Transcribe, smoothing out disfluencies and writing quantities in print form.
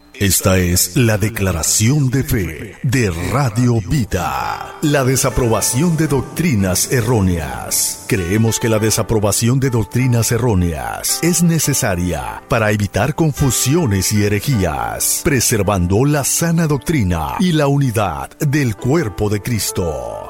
Esta es la declaración de fe de Radio Vida. La desaprobación de doctrinas erróneas. Creemos que la desaprobación de doctrinas erróneas es necesaria para evitar confusiones y herejías, preservando la sana doctrina y la unidad del cuerpo de Cristo.